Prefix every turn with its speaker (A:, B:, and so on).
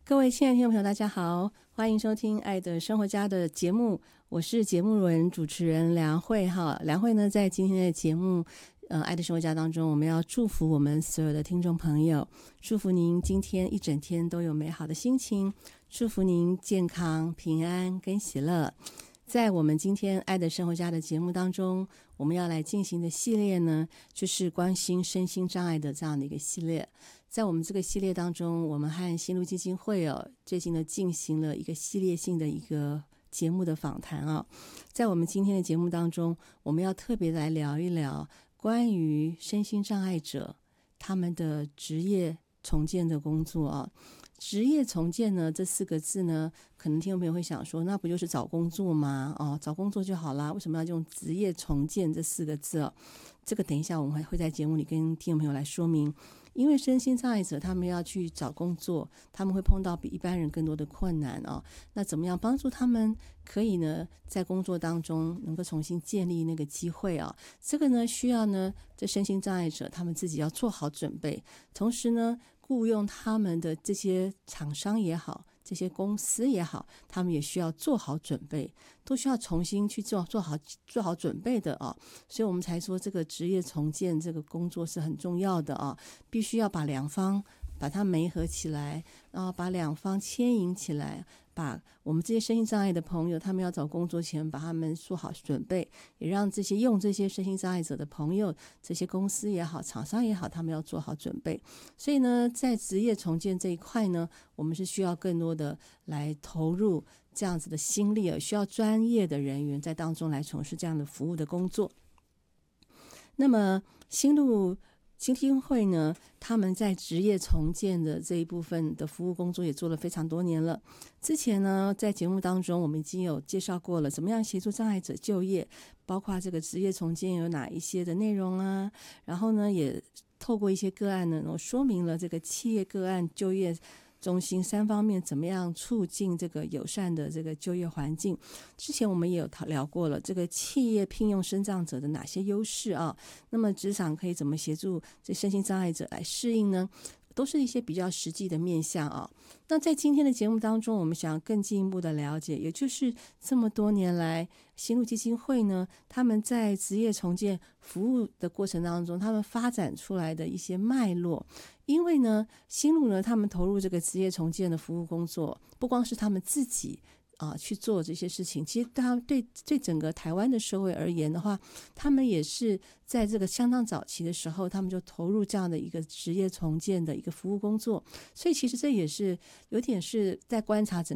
A: 各位亲爱的听众朋友，大家好，欢迎收听《爱的生活家》的节目，我是节目人主持人梁慧哈。梁慧呢，在今天的节目爱的生活家当中，我们要祝福我们所有的听众朋友，祝福您今天一整天都有美好的心情，祝福您健康、平安跟喜乐。在我们今天爱的生活家的节目当中，我们要来进行的系列呢，就是关心身心障碍的这样的一个系列。在我们这个系列当中，我们和新路基金会最近呢进行了一个系列性的一个节目的访谈在我们今天的节目当中，我们要特别来聊一聊关于身心障碍者他们的职业重建的工作职业重建呢，这4个字呢，可能听众朋友会想说，那不就是找工作吗？找工作就好啦，为什么要用职业重建这4个字这个等一下我们会在节目里跟听众朋友来说明。因为身心障碍者他们要去找工作，他们会碰到比一般人更多的困难那怎么样帮助他们可以呢在工作当中能够重新建立那个机会这个呢需要呢这身心障碍者他们自己要做好准备，同时呢雇用他们的这些厂商也好，这些公司也好，他们也需要做好准备，都需要重新去做好准备的所以我们才说这个职业重建这个工作是很重要的必须要把两方把它媒合起来，然后把两方牵引起来，把我们这些身心障碍的朋友，他们要找工作前把他们做好准备，也让这些用这些身心障碍者的朋友，这些公司也好，厂商也好，他们要做好准备。所以呢，在职业重建这一块呢，我们是需要更多的来投入这样子的心力需要专业的人员在当中来从事这样的服务的工作。那么新路基金会呢，他们在职业重建的这一部分的服务工作也做了非常多年了。之前呢，在节目当中我们已经有介绍过了，怎么样协助障碍者就业，包括这个职业重建有哪一些的内容然后呢，也透过一些个案呢，我说明了这个企业个案就业中心3方面怎么样促进这个友善的这个就业环境。之前我们也有聊过了，这个企业聘用身障者的哪些优势那么职场可以怎么协助这身心障碍者来适应呢？都是一些比较实际的面向那在今天的节目当中，我们想更进一步的了解，也就是这么多年来新路基金会呢，他们在职业重建服务的过程当中，他们发展出来的一些脉络。因为呢，新路呢，他们投入这个职业重建的服务工作，不光是他们自己去做这些事情，其实对整个台湾的社会而言的话，他们也是在这个相当早期的时候，他们就投入这样的一个职业重建的一个服务工作。所以其实这也是有点是在观察整